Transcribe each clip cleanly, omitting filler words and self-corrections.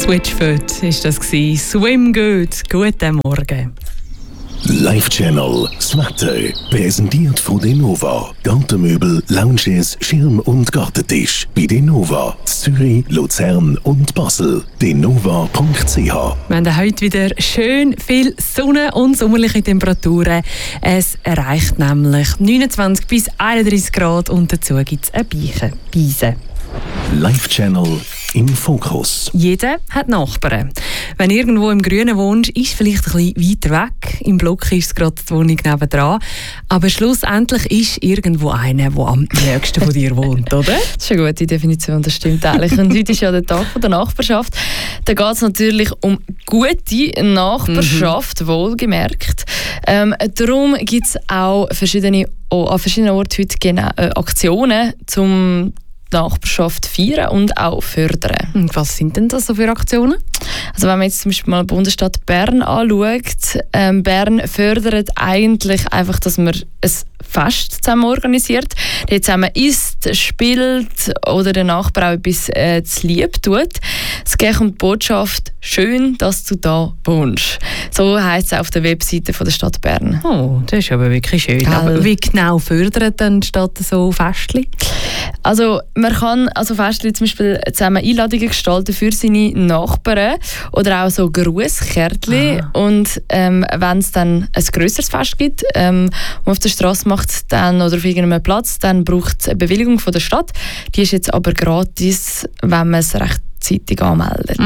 Switchfoot ist das gsi. Swim Good. Guten Morgen. Live Channel, das Wetter, präsentiert von Denova. Gartenmöbel, Lounges, Schirm- und Gartentisch. Bei Denova, Zürich, Luzern und Basel. Denova.ch. Wir haben heute wieder schön viel Sonne und sommerliche Temperaturen. Es erreicht nämlich 29 bis 31 Grad und dazu gibt es eine Beise. Live Channel im Fokus. Jeder hat Nachbarn. Wenn du irgendwo im Grünen wohnst, ist es vielleicht ein bisschen weiter weg. Im Block ist es gerade die Wohnung nebendran. Aber schlussendlich ist irgendwo einer, der am nächsten von dir wohnt, oder? Das ist eine gute Definition, das stimmt eigentlich. Und heute ist ja der Tag der Nachbarschaft. Da geht es natürlich um gute Nachbarschaft, wohlgemerkt. Darum gibt es auch an verschiedenen Orten heute Aktionen zum Nachbarschaft feiern und auch fördern. Und was sind denn das so für Aktionen? Also wenn man jetzt zum Beispiel mal die Bundesstadt Bern anschaut, Bern fördert eigentlich einfach, dass man ein Fest zusammen organisiert, der zusammen isst, spielt oder den Nachbarn auch etwas zu lieb tut. Es geht um die Botschaft «Schön, dass du da wohnst». So heisst es auf der Webseite von der Stadt Bern. Oh, das ist aber wirklich schön. Aber wie genau fördert denn die Stadt so Festchen? Also man kann Festchen zum Beispiel zusammen Einladungen gestalten für seine Nachbarn oder auch so Grusskärtchen. Und wenn es dann ein grösseres Fest gibt, man auf der Straße macht dann, oder auf irgendeinem Platz, dann braucht es eine Bewilligung von der Stadt. Die ist jetzt aber gratis, wenn man es rechtzeitig anmeldet.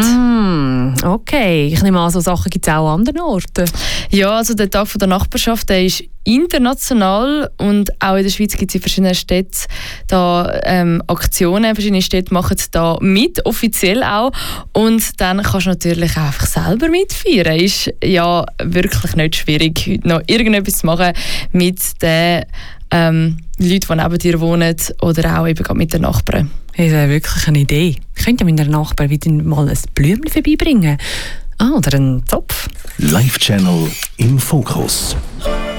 Okay, ich nehme an, so Sachen gibt es auch an anderen Orten. Ja, also der Tag der Nachbarschaft, der ist international und auch in der Schweiz gibt es in verschiedenen Städten da Aktionen. Verschiedene Städte machen da mit, offiziell auch. Und dann kannst du natürlich auch einfach selber mitfeiern. Ist ja wirklich nicht schwierig, heute noch irgendetwas zu machen mit den Leuten, die neben dir wohnen oder auch eben mit den Nachbarn. Das ist wirklich eine Idee. Ich könnte meinen Nachbarn wieder mal ein Blümchen vorbeibringen. Oder einen Zopf. Live Channel im Fokus.